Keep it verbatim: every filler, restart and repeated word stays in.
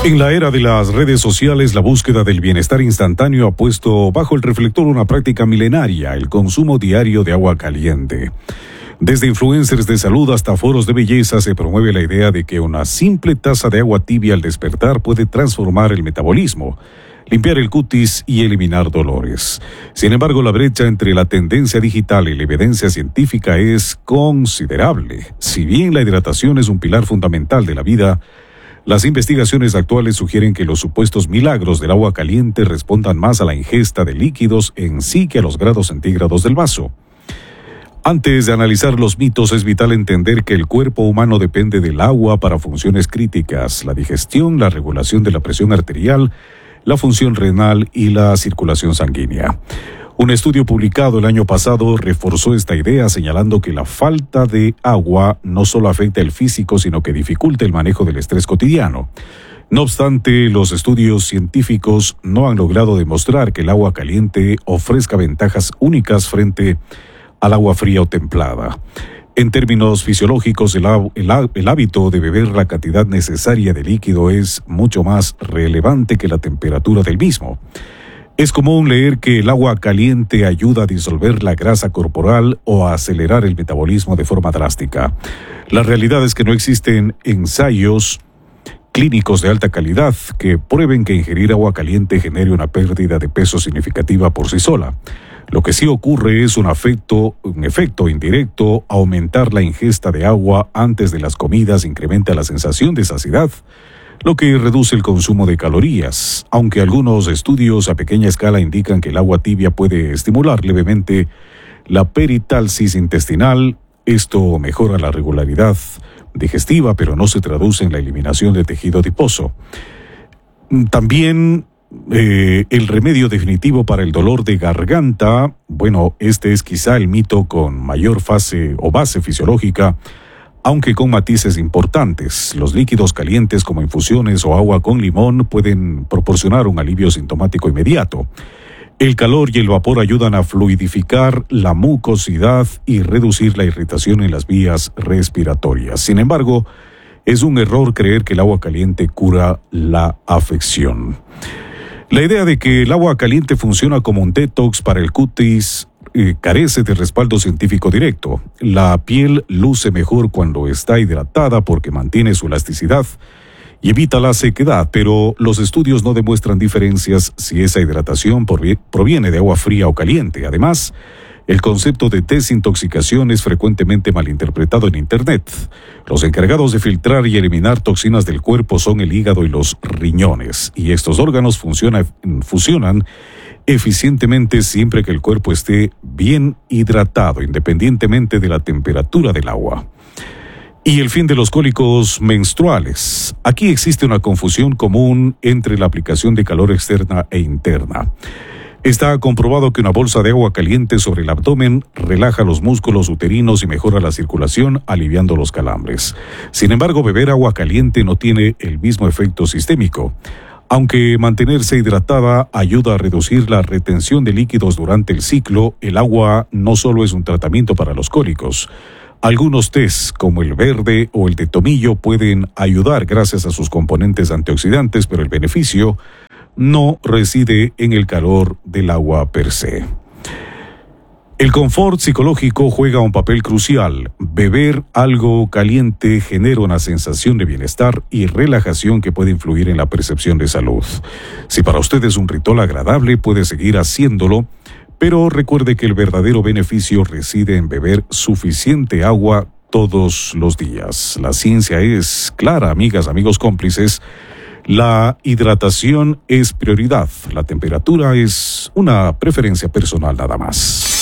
En la era de las redes sociales, la búsqueda del bienestar instantáneo ha puesto bajo el reflector una práctica milenaria, el consumo diario de agua caliente. Desde influencers de salud hasta foros de belleza se promueve la idea de que una simple taza de agua tibia al despertar puede transformar el metabolismo, limpiar el cutis y eliminar dolores. Sin embargo, la brecha entre la tendencia digital y la evidencia científica es considerable. Si bien la hidratación es un pilar fundamental de la vida, las investigaciones actuales sugieren que los supuestos milagros del agua caliente respondan más a la ingesta de líquidos en sí que a los grados centígrados del vaso. Antes de analizar los mitos, es vital entender que el cuerpo humano depende del agua para funciones críticas: la digestión, la regulación de la presión arterial, la función renal y la circulación sanguínea. Un estudio publicado el año pasado reforzó esta idea, señalando que la falta de agua no solo afecta el físico, sino que dificulta el manejo del estrés cotidiano. No obstante, los estudios científicos no han logrado demostrar que el agua caliente ofrezca ventajas únicas frente al agua fría o templada. En términos fisiológicos, el, el, el hábito de beber la cantidad necesaria de líquido es mucho más relevante que la temperatura del mismo. Es común leer que el agua caliente ayuda a disolver la grasa corporal o a acelerar el metabolismo de forma drástica. La realidad es que no existen ensayos clínicos de alta calidad que prueben que ingerir agua caliente genere una pérdida de peso significativa por sí sola. Lo que sí ocurre es un efecto, un efecto indirecto. Aumentar la ingesta de agua antes de las comidas incrementa la sensación de saciedad, lo que reduce el consumo de calorías. Aunque algunos estudios a pequeña escala indican que el agua tibia puede estimular levemente la peristalsis intestinal, esto mejora la regularidad digestiva, pero no se traduce en la eliminación de tejido adiposo. También eh, el remedio definitivo para el dolor de garganta, bueno, este es quizá el mito con mayor fase o base fisiológica, aunque con matices importantes. Los líquidos calientes como infusiones o agua con limón pueden proporcionar un alivio sintomático inmediato. El calor y el vapor ayudan a fluidificar la mucosidad y reducir la irritación en las vías respiratorias. Sin embargo, es un error creer que el agua caliente cura la afección. La idea de que el agua caliente funciona como un detox para el cutis Eh, carece de respaldo científico directo. La piel luce mejor cuando está hidratada porque mantiene su elasticidad y evita la sequedad, pero los estudios no demuestran diferencias si esa hidratación proviene de agua fría o caliente. Además, el concepto de desintoxicación es frecuentemente malinterpretado en Internet. Los encargados de filtrar y eliminar toxinas del cuerpo son el hígado y los riñones, y estos órganos funciona, funcionan eficientemente siempre que el cuerpo esté bien hidratado, independientemente de la temperatura del agua. Y el fin de los cólicos menstruales. Aquí existe una confusión común entre la aplicación de calor externa e interna. Está comprobado que una bolsa de agua caliente sobre el abdomen relaja los músculos uterinos y mejora la circulación, aliviando los calambres. Sin embargo, beber agua caliente no tiene el mismo efecto sistémico. Aunque mantenerse hidratada ayuda a reducir la retención de líquidos durante el ciclo, el agua no solo es un tratamiento para los cólicos. Algunos tés, como el verde o el de tomillo, pueden ayudar gracias a sus componentes antioxidantes, pero el beneficio no reside en el calor del agua per se. El confort psicológico juega un papel crucial. Beber algo caliente genera una sensación de bienestar y relajación que puede influir en la percepción de salud. Si para usted es un ritual agradable, puede seguir haciéndolo, pero recuerde que el verdadero beneficio reside en beber suficiente agua todos los días. La ciencia es clara, amigas, amigos cómplices. La hidratación es prioridad. La temperatura es una preferencia personal nada más.